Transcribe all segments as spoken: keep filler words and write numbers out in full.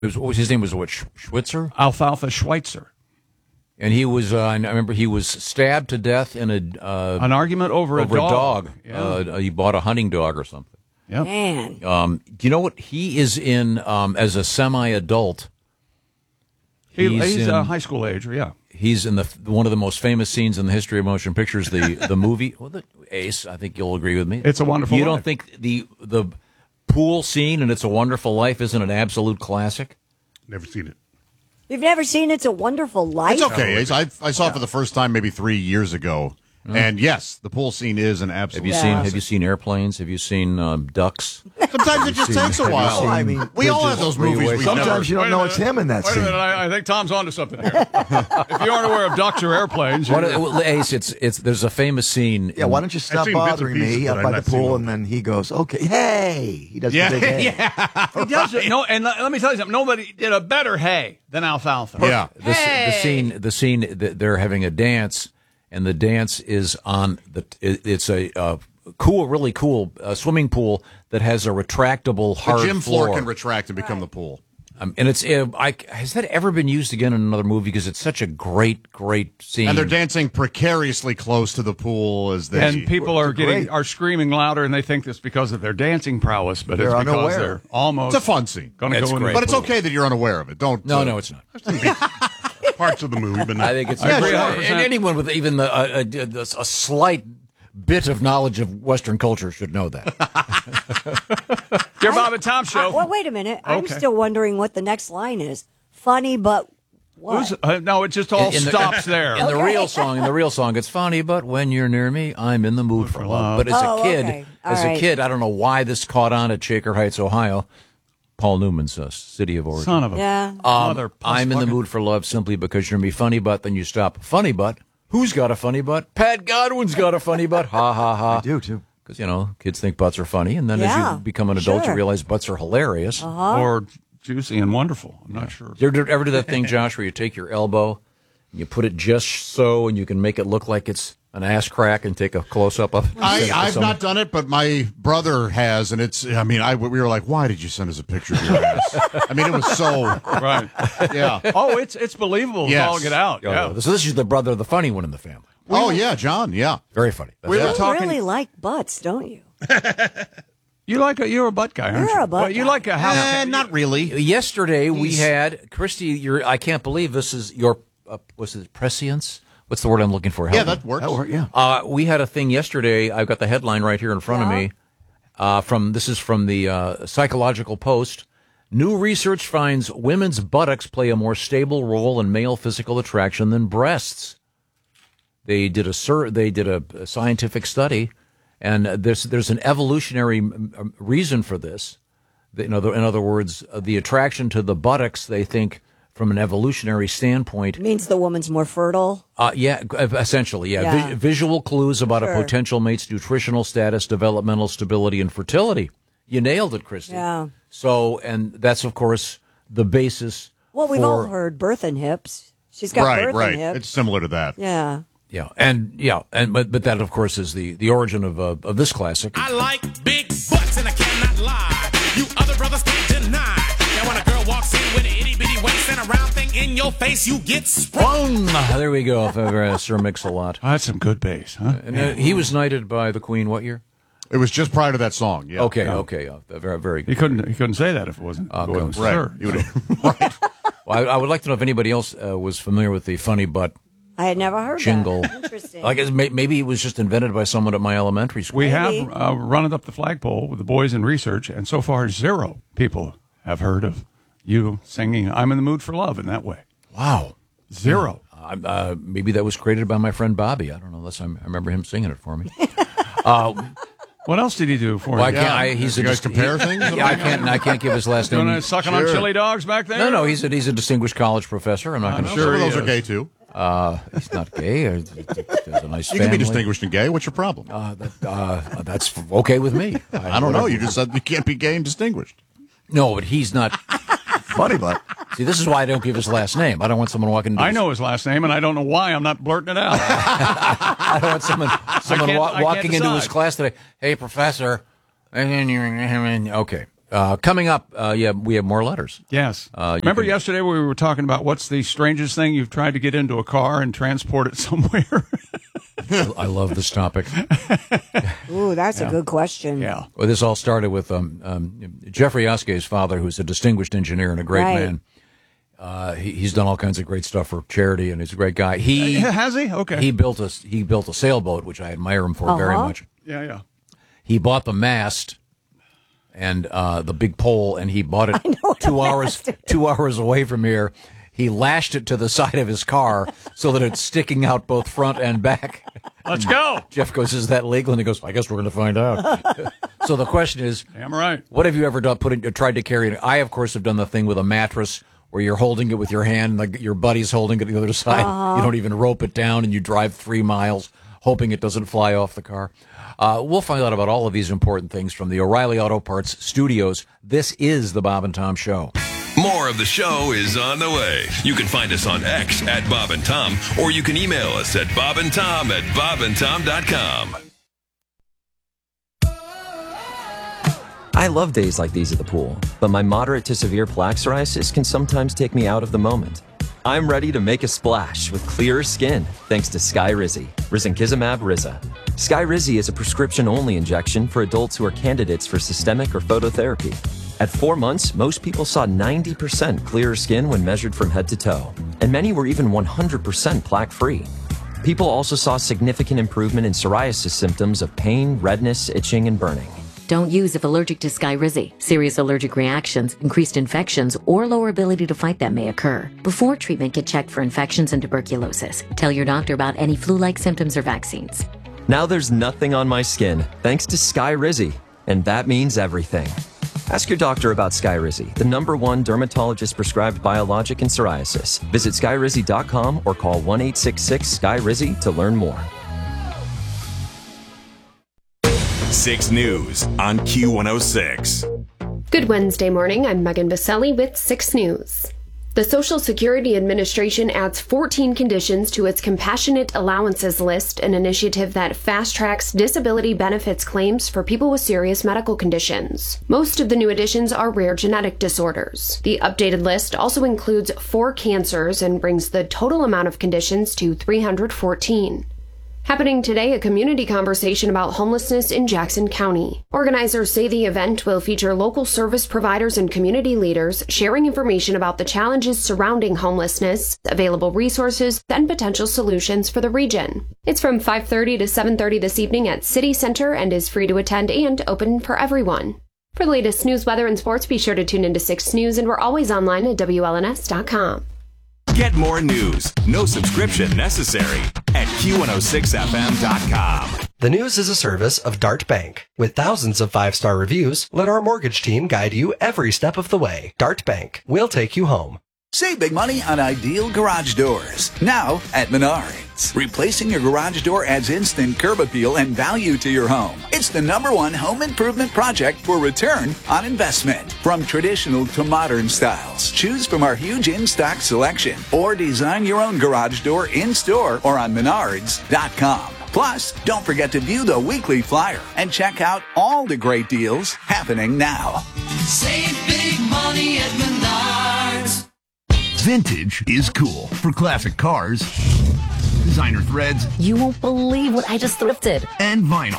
It was, what was his name? Was what Sch- Schweitzer? Alfalfa Schweitzer. And he was. Uh, I remember he was stabbed to death in a uh, an argument over, over a dog. A dog. Yeah. Uh, he bought a hunting dog or something. Yep. Man. Um, do you know what he is in um, as a semi-adult? He, he's he's a in, high school age. Yeah. He's in the one of the most famous scenes in the history of motion pictures. The the movie. Well, the Ace. I think you'll agree with me. It's a Wonderful You Life. don't think the the pool scene in It's a Wonderful Life isn't an absolute classic? Never seen it. You've never seen It's a Wonderful Life? It's okay. It's, I I saw it for the first time maybe three years ago, mm. and yes, the pool scene is an absolute. Have you classic. seen Have you seen Airplanes? Have you seen um, Ducks? Sometimes it just seen, takes a while. I mean, we all have those movies. We sometimes never, you don't know it's him in that Wait scene. a minute, I, I think Tom's onto something here. If you aren't aware of Ducks or Airplanes, What, well, Ace, it's it's there's a famous scene. Yeah, in, why don't you stop seen bits and bothering pieces, me but up I've by the not seen pool? all And then he goes, okay, hey. He does yeah, the big hey. yeah. he does it. No, and let, let me tell you something. Nobody did a better hey than Alfalfa. Yeah. the, the scene the scene that they're having a dance, and the dance is on the. It, it's a uh, cool, really cool uh, swimming pool that has a retractable The hard gym floor floor can retract and become the pool. Um, and it's uh, I, has that ever been used again in another movie? Because it's such a great, great scene. And they're dancing precariously close to the pool as they. And people are getting great. are screaming louder, and they think it's because of their dancing prowess, but They're it's because unaware. they're almost. It's a fun scene. Going to It's go in great. the But it's pool. okay that you're unaware of it. Don't. no, uh, no, it's not. parts of the movie, but not. I think it's I agree and one hundred percent. anyone with even the, a, a, a, a slight bit of knowledge of Western culture should know that. Dear Bob and Tom show. Uh, well, wait a minute. I'm Okay. still wondering what the next line is. Funny, but what? Who's- uh, no, it just all In- in the- stops there. In the Okay. real song, in the real song, it's funny, but when you're near me, I'm in the mood for love. But as Oh, a kid, okay. All as a right. kid, I don't know why this caught on at Shaker Heights, Ohio. Paul Newman's uh, City of Origin. Son of a Yeah. Um, mother. I'm in the puss-fucking- mood for love simply because you're me funny butt. Then you stop. Funny butt. Who's got a funny butt? Pat Godwin's got a funny butt. Ha ha ha. I do, too. Because you know kids think butts are funny, and then Yeah, as you become an adult, sure. you realize butts are hilarious. Uh-huh. Or juicy and wonderful. I'm not sure. You ever, ever do that thing, Josh, where you take your elbow and you put it just so, and you can make it look like it's an ass crack, and take a close up of it? I, Send it to I've someone? not done it, but my brother has, and it's. I mean, I we were like, why did you send us a picture of your ass? I mean, it was so. Right. Yeah. Oh, it's it's believable. Yes. It's all get out. Oh, Yeah. no. So this is the brother, the funny one in the family. Oh yeah, John. Yeah. Very funny. That's We it. were You talking. really like butts, don't you? You like a you're a butt guy, aren't You're you? a butt Well, you guy. like a house. Eh, not really. Yesterday we He's- had Christy. You're, I can't believe this is your. Uh, what's it? Prescience. What's the word I'm looking for? Yeah, Help me. that works. That worked, yeah. Uh, we had a thing yesterday. I've got the headline right here in front Yeah. of me. Uh, from this is from the uh, Psychological Post. New research finds women's buttocks play a more stable role in male physical attraction than breasts. They did a sur- they did a, a scientific study, and there's there's an evolutionary um, reason for this. The- In other in other words, uh, the attraction to the buttocks, they think, from an evolutionary standpoint, Means the woman's more fertile. uh, yeah, g- essentially, yeah. Yeah. Vi- visual clues about Sure. a potential mate's nutritional status, developmental stability, and fertility. You nailed it, Christy. Yeah. So, and that's, of course, the basis Well, we've for, all heard birthing hips. She's got Right, birthing right. hips. It's similar to that. Yeah. yeah, and, yeah, and, but, but that, of course, is the, the origin of, uh, of this classic. I like big butts and I cannot lie. You other brothers can't deny. Now when a girl walks in with an itty bitty waist and a round thing in your face, you get sprung. Boom! There we go, uh, Sir Mix-a-Lot. Oh, that's some good bass, huh? And uh, he was knighted by the Queen what year? It was just prior to that song. Yeah. Okay, okay, uh, very, very He good. couldn't he couldn't say that if it wasn't. Uh, if it wasn't Right. Sir. You would- right. Well, I, I would like to know if anybody else uh, was familiar with the funny butt I had never heard jingle. that. Interesting. I guess may, maybe it was just invented by someone at my elementary school. We Maybe. have uh, run it up the flagpole with the boys in research, and so far zero people have heard of you singing "I'm in the Mood for Love" in that way. Wow. Zero. Uh, uh, maybe that was created by my friend Bobby. I don't know, unless I'm, I remember him singing it for me. uh, What else did he do for well, I you? can't. I, he's You a guys dis- compare he- things? Yeah, I can't. I can't give his last Doing name. a sucking on Sure. chili dogs back there? No, no, he's a he's a distinguished college professor. I'm not going to know. Some Sure of he those are is. gay too. Uh, he's not gay. Or, there's a nice You family. can be distinguished and gay. What's your problem? Uh, that, uh, that's okay with me. I don't know. You just said you can't be gay and distinguished. No, but he's not. Funny butt. See, this is why I don't give his last name. I don't want someone walking into I his- know his last name, and I don't know why I'm not blurting it out. I don't want someone someone can't- wa- I can't walking into his decide. class today. Hey, professor. Okay. Uh, coming up, uh, yeah, we have more letters. Yes. Uh, you Remember can- yesterday we were talking about what's the strangest thing you've tried to get into a car and transport it somewhere? I love this topic. Ooh, that's a good question. Yeah. Well, this all started with um, um, Jeffrey Yasuke's father, who's a distinguished engineer and a great Right. man. Uh, he, he's done all kinds of great stuff for charity, and he's a great guy. He Has he? Okay. he built a he built a sailboat, which I admire him for very Uh-huh. much. yeah, yeah. He bought the mast and uh, the big pole, and he bought it two hours two hours away from here. He lashed it to the side of his car so that it's sticking out both front and back. Let's go. Jeff goes, "Is that legal?" And he goes, "I guess we're going to find out." So the question is, Damn right. what have you ever done? Put it, tried to carry it? I, of course, have done the thing with a mattress where you're holding it with your hand, like your buddy's holding it the other side. Uh-huh. You don't even rope it down, and you drive three miles hoping it doesn't fly off the car. Uh, we'll find out about all of these important things from the O'Reilly Auto Parts studios. This is the Bob and Tom Show. More of the show is on the way. You can find us on X at Bob and Tom, or you can email us at bobandtom at bobandtom dot com. I love days like these at the pool, but my moderate to severe plaque psoriasis can sometimes take me out of the moment. I'm ready to make a splash with clearer skin thanks to Skyrizi, risankizumab Riza. Skyrizi is a prescription-only injection for adults who are candidates for systemic or phototherapy. At four months, most people saw ninety percent clearer skin when measured from head to toe, and many were even one hundred percent plaque-free. People also saw significant improvement in psoriasis symptoms of pain, redness, itching, and burning. Don't use if allergic to Skyrizi. Serious allergic reactions, increased infections, or lower ability to fight them may occur. Before treatment, get checked for infections and tuberculosis. Tell your doctor about any flu-like symptoms or vaccines. Now there's nothing on my skin thanks to Skyrizi, and that means everything. Ask your doctor about Skyrizi, the number one dermatologist-prescribed biologic in psoriasis. Visit skyrizi dot com or call one eight six six Sky Rizi to learn more. six News on Q one oh six. Good Wednesday morning. I'm Megan Baselli with six News. The Social Security Administration adds fourteen conditions to its Compassionate Allowances List, an initiative that fast-tracks disability benefits claims for people with serious medical conditions. Most of the new additions are rare genetic disorders. The updated list also includes four cancers and brings the total amount of conditions to three hundred fourteen. Happening today, a community conversation about homelessness in Jackson County. Organizers say the event will feature local service providers and community leaders sharing information about the challenges surrounding homelessness, available resources, and potential solutions for the region. It's from five thirty to seven thirty this evening at City Center and is free to attend and open for everyone. For the latest news, weather, and sports, be sure to tune into six News, and we're always online at W L N S dot com. Get more news, no subscription necessary, at Q one oh six F M dot com. The News is a service of Dart Bank. With thousands of five-star reviews, let our mortgage team guide you every step of the way. Dart Bank. We'll take you home. Save big money on ideal garage doors. Now at Menards. Replacing your garage door adds instant curb appeal and value to your home. It's the number one home improvement project for return on investment. From traditional to modern styles, choose from our huge in-stock selection or design your own garage door in-store or on Menards dot com. Plus, don't forget to view the weekly flyer and check out all the great deals happening now. Save big money at Menards. Vintage is cool for classic cars, designer threads. You won't believe what I just thrifted. And vinyl.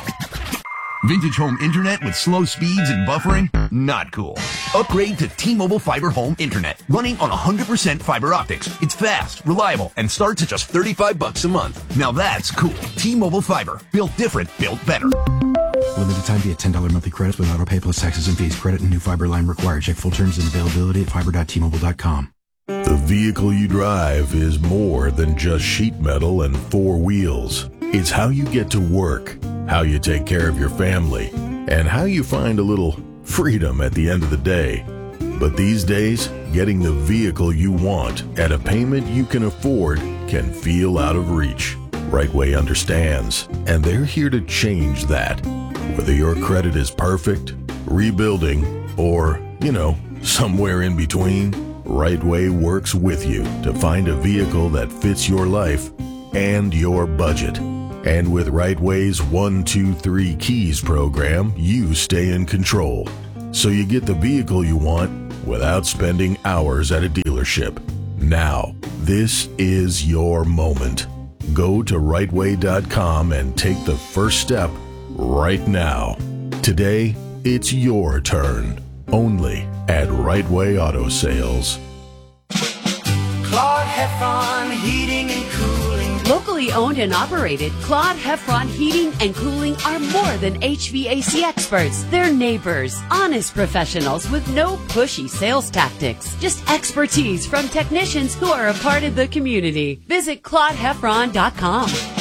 Vintage home internet with slow speeds and buffering? Not cool. Upgrade to T-Mobile Fiber Home Internet, running on one hundred percent fiber optics. It's fast, reliable, and starts at just thirty-five bucks a month. Now that's cool. T-Mobile Fiber. Built different, built better. Limited time via ten dollars monthly credits with auto pay plus taxes and fees. Credit and new fiber line required. Check full terms and availability at fiber dot T mobile dot com. The vehicle you drive is more than just sheet metal and four wheels. It's how you get to work, how you take care of your family, and how you find a little freedom at the end of the day. But these days, getting the vehicle you want at a payment you can afford can feel out of reach. Rightway understands, and they're here to change that. Whether your credit is perfect, rebuilding, or, you know, somewhere in between, Rightway works with you to find a vehicle that fits your life and your budget. And with Rightway's one two three Keys program, you stay in control. so you get the vehicle you want without spending hours at a dealership. Now, this is your moment. Go to right way dot com and take the first step right now. Today, it's your turn. Only at Right Way Auto Sales. Claude Heffron Heating and Cooling. Locally owned and operated, Claude Heffron Heating and Cooling are more than H V A C experts. They're neighbors, honest professionals with no pushy sales tactics. Just expertise from technicians who are a part of the community. Visit Claude Heffron dot com.